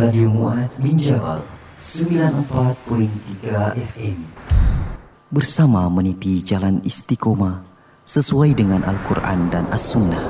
Radio Mu'adz bin Jabal 94.3 FM. Bersama meniti jalan istiqomah sesuai dengan Al-Quran dan As-Sunnah.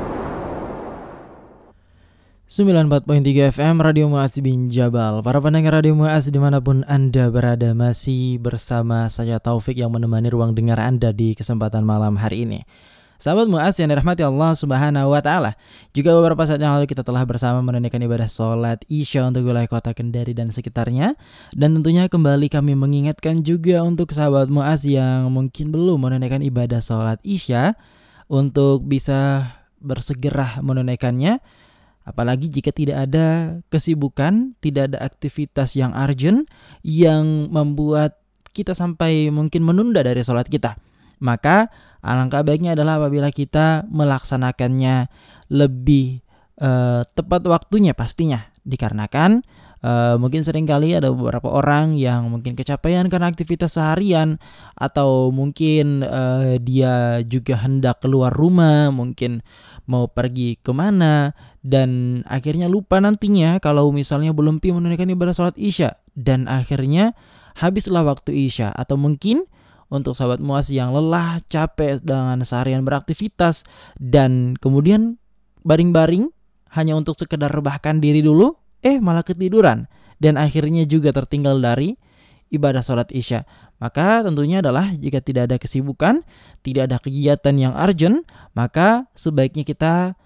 94.3 FM Radio Mu'adz bin Jabal. Para pendengar Radio Mu'adz dimanapun Anda berada, masih bersama saya Taufik yang menemani ruang dengar Anda di kesempatan malam hari ini. Sahabat Mu'adz yang dirahmati Allah Subhanahu wa Ta'ala, juga beberapa saat yang lalu kita telah bersama menunaikan ibadah sholat Isya untuk wilayah kota Kendari dan sekitarnya. Dan tentunya kembali kami mengingatkan juga untuk sahabat Mu'adz yang mungkin belum menunaikan ibadah sholat Isya untuk bisa bersegera menunaikannya. Apalagi jika tidak ada kesibukan, tidak ada aktivitas yang urgent yang membuat kita sampai mungkin menunda dari sholat kita. Maka alangkah baiknya adalah apabila kita melaksanakannya lebih tepat waktunya pastinya. Dikarenakan mungkin seringkali ada beberapa orang yang mungkin kecapean karena aktivitas seharian, atau mungkin dia juga hendak keluar rumah, mungkin mau pergi kemana, dan akhirnya lupa nantinya kalau misalnya belum menunaikan ibadah sholat Isya, dan akhirnya habislah waktu Isya. Atau mungkin untuk sahabat Mu'adz yang lelah, capek dengan seharian beraktivitas, dan kemudian baring-baring hanya untuk sekedar rebahkan diri dulu, malah ketiduran, dan akhirnya juga tertinggal dari ibadah sholat Isya. Maka tentunya adalah jika tidak ada kesibukan, tidak ada kegiatan yang urgent, maka sebaiknya kita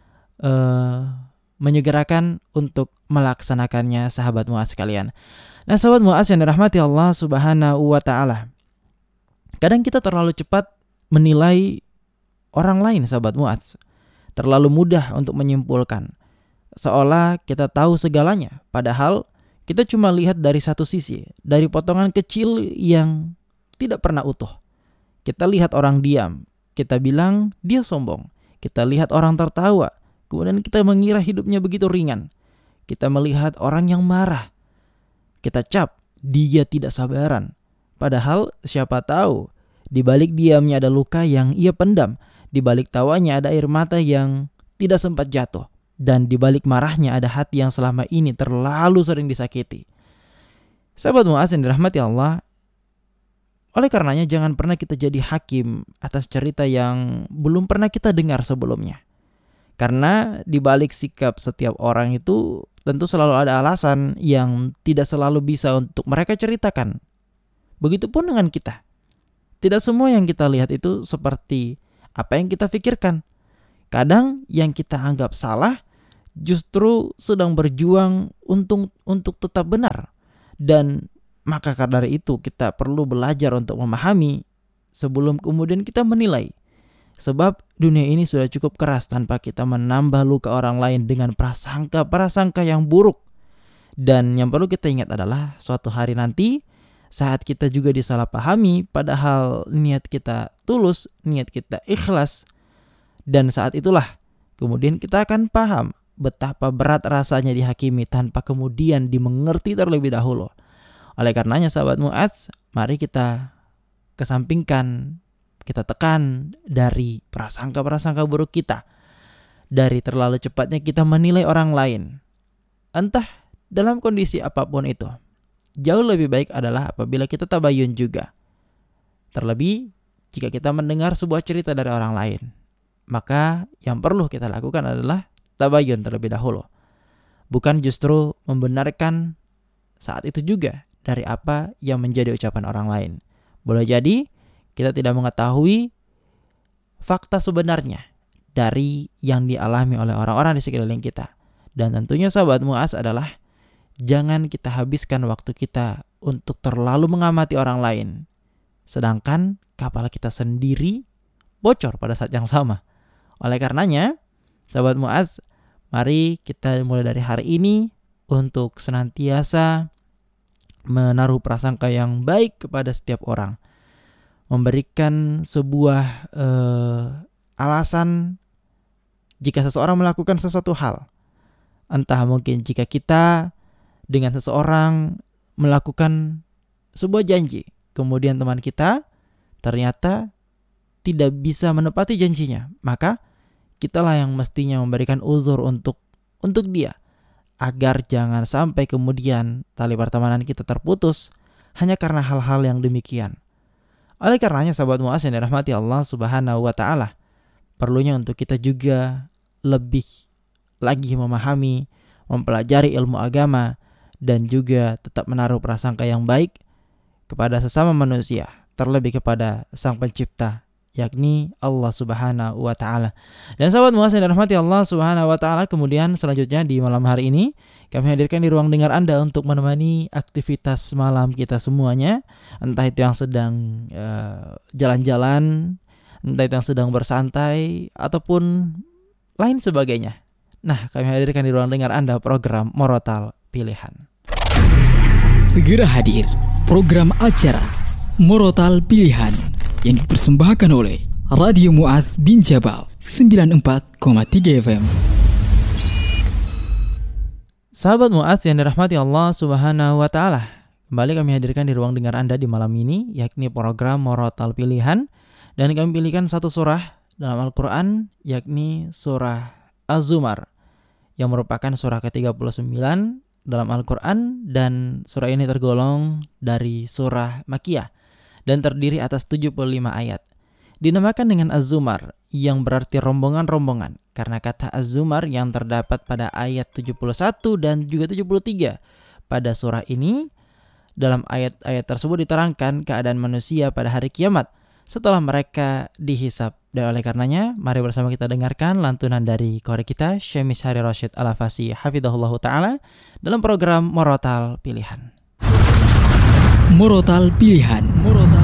menyegerakan untuk melaksanakannya, sahabat Mu'adz sekalian. Nah, sahabat Mu'adz yang dirahmati Allah Subhanahu wa Ta'ala, kadang kita terlalu cepat menilai orang lain, sahabat Mu'adz. Terlalu mudah untuk menyimpulkan, seolah kita tahu segalanya. Padahal kita cuma lihat dari satu sisi, dari potongan kecil yang tidak pernah utuh. Kita lihat orang diam, kita bilang dia sombong. Kita lihat orang tertawa, kemudian kita mengira hidupnya begitu ringan. Kita melihat orang yang marah, kita cap dia tidak sabaran. Padahal siapa tahu di balik diamnya ada luka yang ia pendam, di balik tawanya ada air mata yang tidak sempat jatuh, dan di balik marahnya ada hati yang selama ini terlalu sering disakiti. Sahabat Mu'adz yang dirahmati Allah, oleh karenanya jangan pernah kita jadi hakim atas cerita yang belum pernah kita dengar sebelumnya. Karena di balik sikap setiap orang itu tentu selalu ada alasan yang tidak selalu bisa untuk mereka ceritakan. Begitupun dengan kita. Tidak semua yang kita lihat itu seperti apa yang kita pikirkan. Kadang yang kita anggap salah justru sedang berjuang untuk tetap benar. Dan maka karena itu kita perlu belajar untuk memahami sebelum kemudian kita menilai. Sebab dunia ini sudah cukup keras tanpa kita menambah luka orang lain dengan prasangka yang buruk. Dan yang perlu kita ingat adalah suatu hari nanti saat kita juga disalahpahami, padahal niat kita tulus, niat kita ikhlas. Dan saat itulah kemudian kita akan paham betapa berat rasanya dihakimi tanpa kemudian dimengerti terlebih dahulu. Oleh karenanya sahabat Mu'adz, mari kita kesampingkan, kita tekan dari prasangka-prasangka buruk kita, dari terlalu cepatnya kita menilai orang lain, entah dalam kondisi apapun itu. Jauh lebih baik adalah apabila kita tabayun juga. Terlebih jika kita mendengar sebuah cerita dari orang lain, maka yang perlu kita lakukan adalah tabayun terlebih dahulu. Bukan justru membenarkan saat itu juga dari apa yang menjadi ucapan orang lain. Boleh jadi kita tidak mengetahui fakta sebenarnya dari yang dialami oleh orang-orang di sekeliling kita. Dan tentunya sahabat Mu'adz adalah jangan kita habiskan waktu kita untuk terlalu mengamati orang lain, sedangkan kepala kita sendiri bocor pada saat yang sama. Oleh karenanya, sahabat Mu'adz, mari kita mulai dari hari ini untuk senantiasa menaruh prasangka yang baik kepada setiap orang. Memberikan sebuah alasan jika seseorang melakukan sesuatu hal. Entah mungkin jika kita dengan seseorang melakukan sebuah janji, kemudian teman kita ternyata tidak bisa menepati janjinya, maka kitalah yang mestinya memberikan uzur untuk dia, agar jangan sampai kemudian tali pertemanan kita terputus hanya karena hal-hal yang demikian. Oleh karenanya sahabat Mu'adz yang dirahmati Allah Subhanahu wa taala, perlunya untuk kita juga lebih lagi memahami, mempelajari ilmu agama, dan juga tetap menaruh prasangka yang baik kepada sesama manusia, terlebih kepada Sang Pencipta, yakni Allah Subhanahu wa taala. Dan sahabat Mu'adz yang dirahmati Allah Subhanahu wa taala, kemudian selanjutnya di malam hari ini kami hadirkan di ruang dengar Anda untuk menemani aktivitas malam kita semuanya, entah itu yang sedang jalan-jalan, entah itu yang sedang bersantai ataupun lain sebagainya. Nah, kami hadirkan di ruang dengar Anda program Morotal Pilihan. Segera hadir program acara Morotal Pilihan yang dipersembahkan oleh Radio Mu'adz bin Jabal 94,3 FM. Sahabat Mu'adz yang dirahmati Allah Subhanahu wa taala, kembali kami hadirkan di ruang dengar Anda di malam ini, yakni program Morotal Pilihan, dan kami pilihkan satu surah dalam Al-Qur'an, yakni surah Az-Zumar, yang merupakan surah ke-39 dalam Al-Qur'an, dan surah ini tergolong dari surah Makkiyah dan terdiri atas 75 ayat. Dinamakan dengan Az-Zumar yang berarti rombongan-rombongan karena kata Az-Zumar yang terdapat pada ayat 71 dan juga 73 pada surah ini. Dalam ayat-ayat tersebut diterangkan keadaan manusia pada hari kiamat setelah mereka dihisab. Dan oleh karenanya, mari bersama kita dengarkan lantunan dari qori kita Syekh Mishari Rashid Al-Hafasi hafizahullah ta'ala dalam program Morotal Pilihan. Morotal Pilihan.